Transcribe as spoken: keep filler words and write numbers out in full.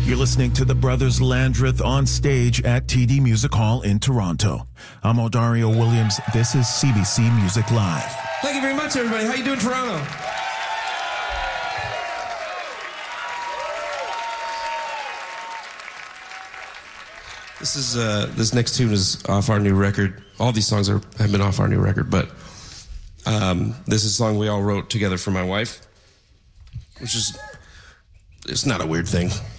You're listening to the Brothers Landreth on stage at T D Music Hall in Toronto. I'm Odario Williams. This is C B C Music Live. Thank you very much, everybody. How you doing, Toronto? This is uh, this next tune is off our new record. All these songs are have been off our new record, but um, this is a song we all wrote together for my wife, which is it's not a weird thing.